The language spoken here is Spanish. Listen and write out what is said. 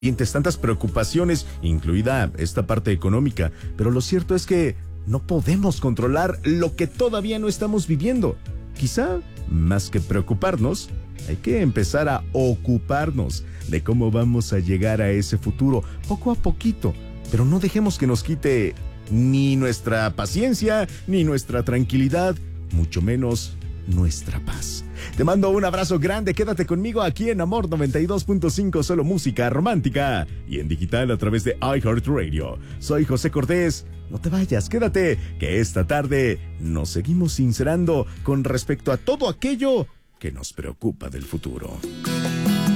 tantas preocupaciones, incluida esta parte económica, pero lo cierto es que no podemos controlar lo que todavía no estamos viviendo. Quizá, más que preocuparnos, hay que empezar a ocuparnos de cómo vamos a llegar a ese futuro, poco a poquito, pero no dejemos que nos quite ni nuestra paciencia, ni nuestra tranquilidad, mucho menos nuestra paz. Te mando un abrazo grande, quédate conmigo aquí en Amor 92.5, solo música romántica y en digital a través de iHeartRadio. Soy José Cortés, no te vayas, quédate, que esta tarde nos seguimos sincerando con respecto a todo aquello que nos preocupa del futuro.